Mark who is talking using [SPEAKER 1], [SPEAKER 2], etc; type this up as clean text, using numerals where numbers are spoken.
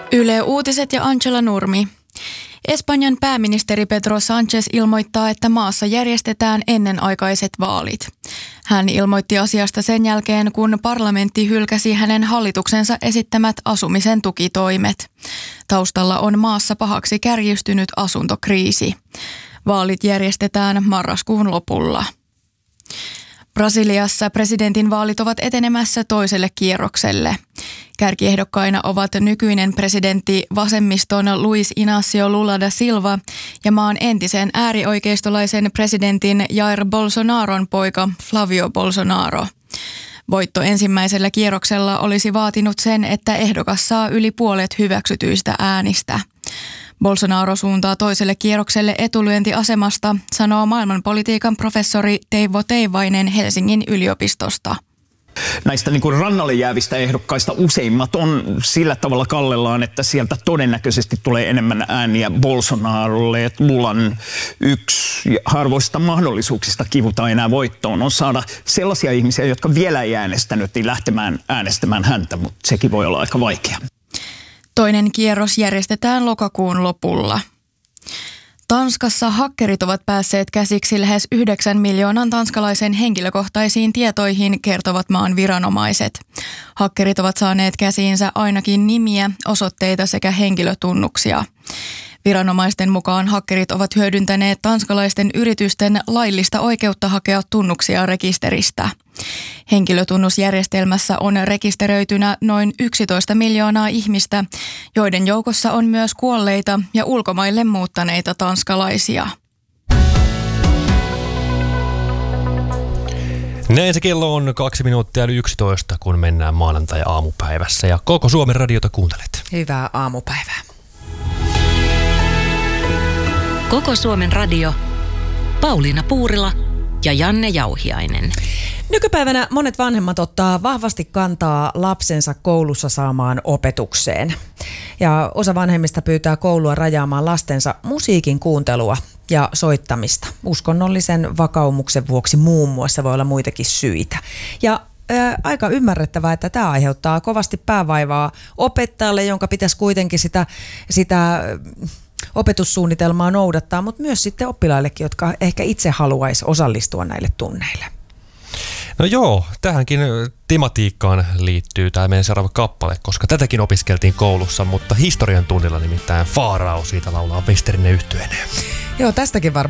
[SPEAKER 1] Yle Uutiset ja Angela Nurmi. Espanjan pääministeri Pedro Sánchez ilmoittaa, että maassa järjestetään ennenaikaiset vaalit. Hän ilmoitti asiasta sen jälkeen, kun parlamentti hylkäsi hänen hallituksensa esittämät asumisen tukitoimet. Taustalla on maassa pahaksi kärjistynyt asuntokriisi. Vaalit järjestetään marraskuun lopulla. Brasiliassa presidentinvaalit ovat etenemässä toiselle kierrokselle. Kärkiehdokkaina ovat nykyinen presidentti vasemmiston Luis Inácio Lula da Silva ja maan entisen äärioikeistolaisen presidentin Jair Bolsonaron poika Flavio Bolsonaro. Voitto ensimmäisellä kierroksella olisi vaatinut sen, että ehdokas saa yli puolet hyväksytyistä äänistä. Bolsonaro suuntaa toiselle kierrokselle etulyöntiasemasta, sanoo maailmanpolitiikan professori Teivo Teivainen Helsingin yliopistosta.
[SPEAKER 2] Näistä rannalle jäävistä ehdokkaista useimmat on sillä tavalla kallellaan, että sieltä todennäköisesti tulee enemmän ääniä Bolsonarolle. Että Lulan yksi harvoista mahdollisuuksista kivuta enää voittoon on saada sellaisia ihmisiä, jotka vielä ei äänestänyt, niin lähtemään äänestämään häntä, mutta sekin voi olla aika vaikea.
[SPEAKER 1] Toinen kierros järjestetään lokakuun lopulla. Tanskassa hakkerit ovat päässeet käsiksi lähes 9 miljoonan tanskalaisen henkilökohtaisiin tietoihin, kertovat maan viranomaiset. Hakkerit ovat saaneet käsiinsä ainakin nimiä, osoitteita sekä henkilötunnuksia. Viranomaisten mukaan hakkerit ovat hyödyntäneet tanskalaisten yritysten laillista oikeutta hakea tunnuksia rekisteristä. Henkilötunnusjärjestelmässä on rekisteröitynä noin 11 miljoonaa ihmistä, joiden joukossa on myös kuolleita ja ulkomaille muuttaneita tanskalaisia.
[SPEAKER 3] Näin se kello on 2 minuuttia yli 11, kun mennään maanantai-aamupäivässä ja koko Suomen radiota kuuntelet.
[SPEAKER 4] Hyvää aamupäivää.
[SPEAKER 5] Koko Suomen radio, Pauliina Puurila ja Janne Jauhiainen.
[SPEAKER 4] Nykypäivänä monet vanhemmat ottaa vahvasti kantaa lapsensa koulussa saamaan opetukseen. Ja osa vanhemmista pyytää koulua rajaamaan lastensa musiikin kuuntelua ja soittamista. Uskonnollisen vakaumuksen vuoksi muun muassa, voi olla muitakin syitä. Ja aika ymmärrettävää, että tämä aiheuttaa kovasti päävaivaa opettajalle, jonka pitäisi kuitenkin sitä opetussuunnitelmaa noudattaa, mutta myös sitten oppilaillekin, jotka ehkä itse haluaisi osallistua näille tunneille.
[SPEAKER 3] No joo, tähänkin tematiikkaan liittyy tämä meidän seuraava kappale, koska tätäkin opiskeltiin koulussa, mutta historian tunnilla nimittäin Faarao, siitä laulaa Westerinen yhtyeen.
[SPEAKER 4] Joo, tästäkin varmaan